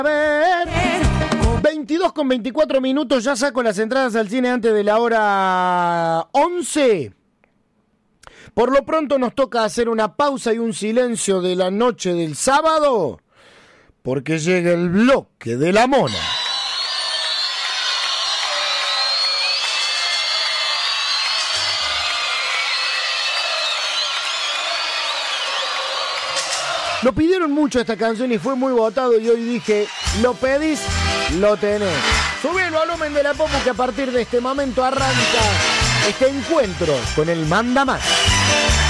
A ver, 22 con 24 minutos, ya saco las entradas al cine antes de la hora 11. Por lo pronto nos toca hacer una pausa y un silencio de la noche del sábado, porque llega el bloque de la mona. Lo pidieron mucho esta canción y fue muy votado y hoy dije, lo pedís, lo tenés. Subí el volumen de la popu que a partir de este momento arranca este encuentro con el Manda Más.